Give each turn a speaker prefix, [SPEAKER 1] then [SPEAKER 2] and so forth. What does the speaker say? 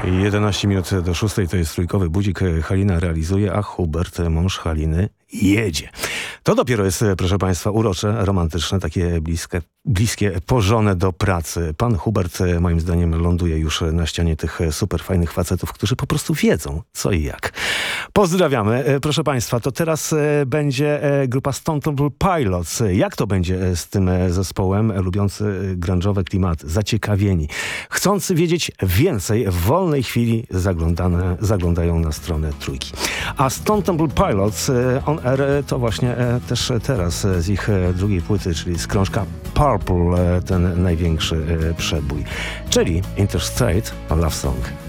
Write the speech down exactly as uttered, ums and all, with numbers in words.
[SPEAKER 1] jedenaście minut do szóstej to jest trójkowy budzik. Halina realizuje, a Hubert, mąż Haliny, jedzie. To dopiero jest, proszę Państwa, urocze, romantyczne, takie bliskie, bliskie, pożone do pracy. Pan Hubert, moim zdaniem, ląduje już na ścianie tych super fajnych facetów, którzy po prostu wiedzą, co i jak. Pozdrawiamy. Proszę Państwa, to teraz będzie grupa Stone Temple Pilots. Jak to będzie z tym zespołem lubiący grunge'owe klimaty, zaciekawieni, chcący wiedzieć więcej, w wolnej chwili zaglądane, zaglądają na stronę trójki. A Stone Temple Pilots on air to właśnie też teraz z ich drugiej płyty, czyli z krążka Purple, ten największy przebój, czyli Interstate Love Song.